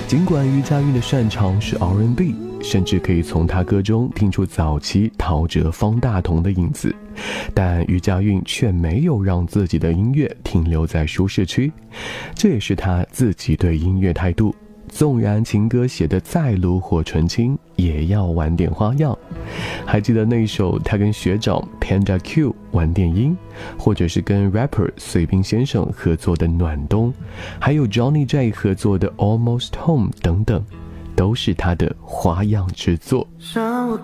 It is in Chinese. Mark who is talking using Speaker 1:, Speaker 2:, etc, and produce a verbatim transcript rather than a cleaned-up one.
Speaker 1: 尽管余佳运的擅长是 R and B， 甚至可以从她歌中听出早期陶喆、方大同的影子，但余佳运却没有让自己的音乐停留在舒适区，这也是她自己对音乐态度。纵然情歌写得再炉火纯青，也要玩点花样。还记得那首他跟学长 Panda Q 玩电音，或者是跟 rapper 碎冰先生合作的暖冬，还有 Johnny J 合作的 Almost Home 等等，都是他的花样之作。